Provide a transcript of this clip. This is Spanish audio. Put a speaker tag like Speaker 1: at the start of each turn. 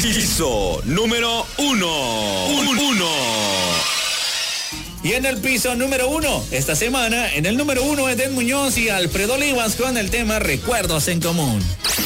Speaker 1: Piso número 1.
Speaker 2: Y en el piso número 1, esta semana, en el número 1, Eden Muñoz y Alfredo Olivas con el tema Recuerdos en Común.